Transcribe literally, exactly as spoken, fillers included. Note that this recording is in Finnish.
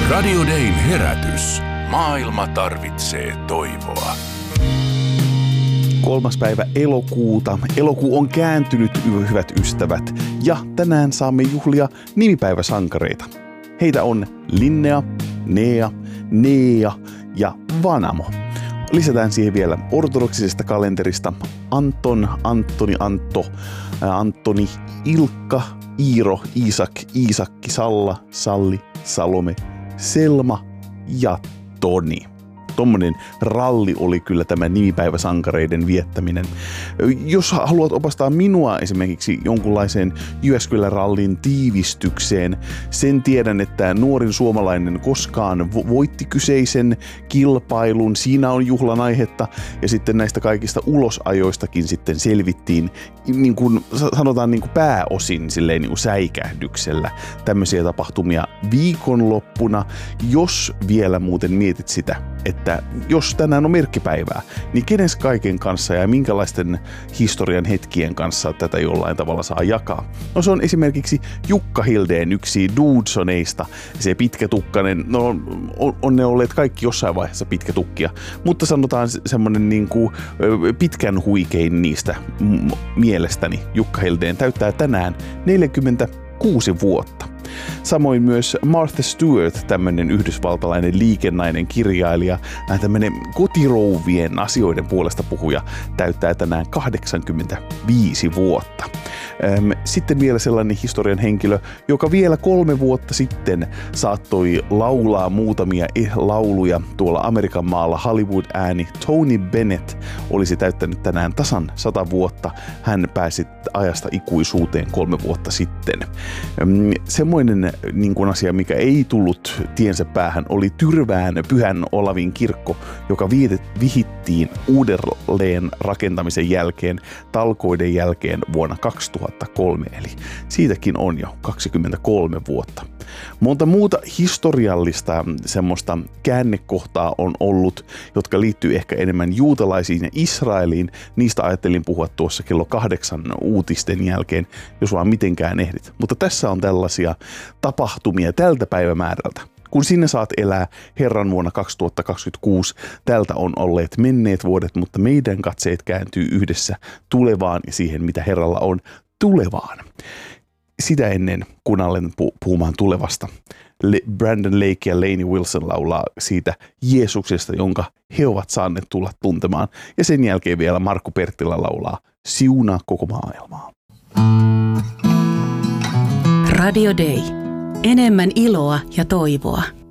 Radio Dayn herätys. Maailma tarvitsee toivoa. Kolmas päivä elokuuta. Elokuu on kääntynyt, hyvät ystävät. Ja tänään saamme juhlia nimipäiväsankareita. Heitä on Linnea, Nea, Nea ja Vanamo. Lisätään siihen vielä ortodoksisesta kalenterista Anton, Antoni, Antto, Antoni, Ilkka, Iiro, Iisak, Iisakki, Salla, Salli, Salome, Selma ja Toni. Tommonen ralli oli kyllä tämä nimipäiväsankareiden viettäminen. Jos haluat opastaa minua esimerkiksi jonkunlaiseen Jyväskylän rallin tiivistykseen, sen tiedän, että nuorin suomalainen koskaan voitti kyseisen kilpailun. Siinä on juhlan aihetta ja sitten näistä kaikista ulosajoistakin sitten selvittiin niin kuin sanotaan niin kuin pääosin silleen niin kuin säikähdyksellä tämmöisiä tapahtumia viikonloppuna. Jos vielä muuten mietit sitä, että jos tänään on merkkipäivää, niin kenes kaiken kanssa ja minkälaisten historian hetkien kanssa tätä jollain tavalla saa jakaa? No se on esimerkiksi Jukka Hildén, yksi Dudesoneista, se pitkätukkainen, no on, on ne olleet kaikki jossain vaiheessa pitkätukkia, mutta sanotaan semmonen niinku pitkän huikein niistä m- mielestäni. Jukka Hildén täyttää tänään neljäkymmentäkuusi vuotta. Samoin myös Martha Stewart, tämmöinen yhdysvaltalainen liikennainen kirjailija, tämmöinen kotirouvien asioiden puolesta puhuja, täyttää tänään kahdeksankymmentäviisi vuotta. Sitten vielä sellainen historian henkilö, joka vielä kolme vuotta sitten saattoi laulaa muutamia lauluja tuolla Amerikan maalla, Hollywood-ääni Tony Bennett olisi täyttänyt tänään tasan sata vuotta. Hän pääsi ajasta ikuisuuteen kolme vuotta sitten. Semmoinen niin kuin asia, mikä ei tullut tiensä päähän, oli Tyrvään Pyhän Olavin kirkko, joka vihittiin uudelleen rakentamisen jälkeen, talkoiden jälkeen vuonna kaksituhattakolme, eli siitäkin on jo kaksikymmentäkolme vuotta. Monta muuta historiallista semmoista käännekohtaa on ollut, jotka liittyy ehkä enemmän juutalaisiin ja Israeliin. Niistä ajattelin puhua tuossa kello kahdeksan uutisten jälkeen, jos vaan mitenkään ehdit. Mutta tässä on tällaisia tapahtumia tältä päivämäärältä. Kun sinne saat elää Herran vuonna kaksituhattakaksikymmentäkuusi, tältä on olleet menneet vuodet, mutta meidän katseet kääntyy yhdessä tulevaan ja siihen, mitä Herralla on tulevaan. Sitä ennen, kun alen puhumaan tulevasta, Brandon Lake ja Lainey Wilson laulaa siitä Jeesuksesta, jonka he ovat saaneet tulla tuntemaan. Ja sen jälkeen vielä Markku Perttilä laulaa Siunaa koko maailmaa. Radio Day. Enemmän iloa ja toivoa.